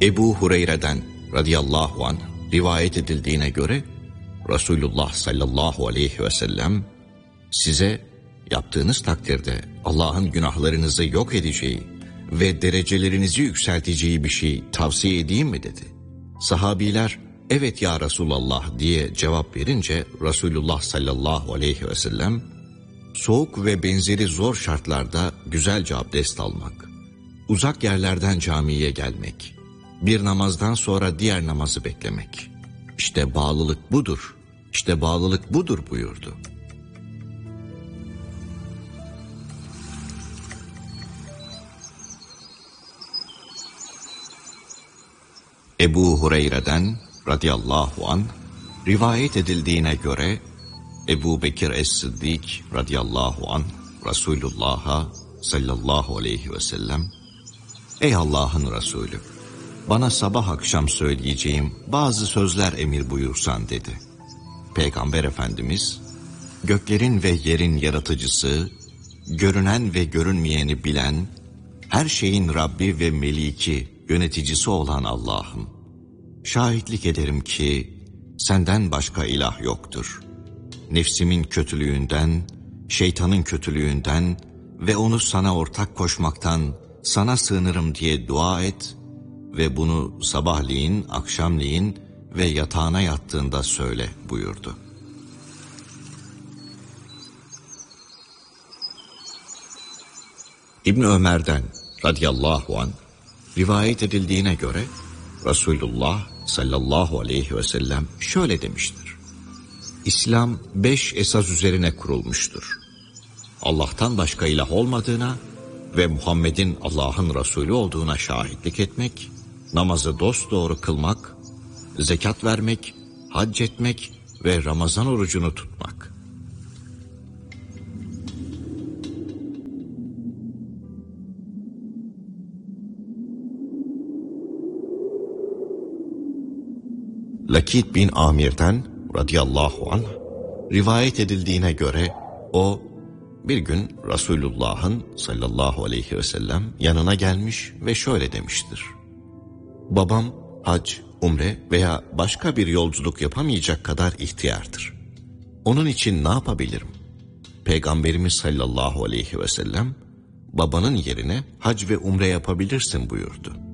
Ebu Hureyre'den radıyallahu anh rivayet edildiğine göre Resulullah sallallahu aleyhi ve sellem size yaptığınız takdirde Allah'ın günahlarınızı yok edeceği ve derecelerinizi yükselteceği bir şey tavsiye edeyim mi dedi. Sahabiler evet ya Resulallah diye cevap verince Resulullah sallallahu aleyhi ve sellem soğuk ve benzeri zor şartlarda güzelce abdest almak, uzak yerlerden camiye gelmek, bir namazdan sonra diğer namazı beklemek, İşte bağlılık budur, işte bağlılık budur buyurdu. Ebu Hureyre'den radıyallahu anh rivayet edildiğine göre Ebu Bekir Es-Sıddık radıyallahu anh Resulullah'a sallallahu aleyhi ve sellem ey Allah'ın Resulü, bana sabah akşam söyleyeceğim bazı sözler emir buyursan dedi. Peygamber Efendimiz, göklerin ve yerin yaratıcısı, görünen ve görünmeyeni bilen, her şeyin Rabbi ve Meliki, yöneticisi olan Allah'ım, şahitlik ederim ki senden başka ilah yoktur. Nefsimin kötülüğünden, şeytanın kötülüğünden ve onu sana ortak koşmaktan sana sığınırım diye dua et ve bunu sabahleyin, akşamleyin ve yatağına yattığında söyle buyurdu. İbn Ömer'den radıyallahu anh rivayet edildiğine göre Resulullah sallallahu aleyhi ve sellem şöyle demiştir. İslam 5 esas üzerine kurulmuştur. Allah'tan başka ilah olmadığına ve Muhammed'in Allah'ın Resulü olduğuna şahitlik etmek, namazı dosdoğru kılmak, zekat vermek, hac etmek ve Ramazan orucunu tutmak. Lakit bin Amir'den radıyallahu anh rivayet edildiğine göre o bir gün Resulullah'ın sallallahu aleyhi ve sellem yanına gelmiş ve şöyle demiştir. Babam hac, umre veya başka bir yolculuk yapamayacak kadar ihtiyardır. Onun için ne yapabilirim? Peygamberimiz sallallahu aleyhi ve sellem babanın yerine hac ve umre yapabilirsin buyurdu.